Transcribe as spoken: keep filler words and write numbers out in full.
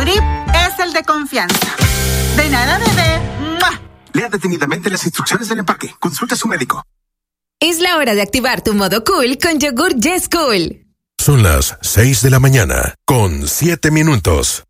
Grip es el de confianza. De nada, bebé. ¡Mua! Lea detenidamente las instrucciones del empaque. Consulta a su médico. Es la hora de activar tu modo cool con yogur Yes Cool. Son las seis de la mañana, con siete minutos.